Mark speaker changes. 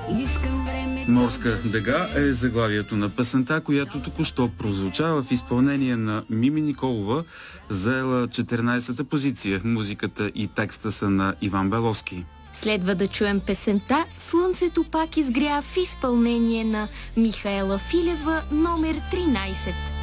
Speaker 1: Морска дега е заглавието на песента, която току-що прозвучава в изпълнение на Мими Николова, заела 14-та позиция. Музиката и текста са на Иван Беловски.
Speaker 2: Следва да чуем песента "Слънцето пак изгря" в изпълнение на Михаела Филева, номер 13.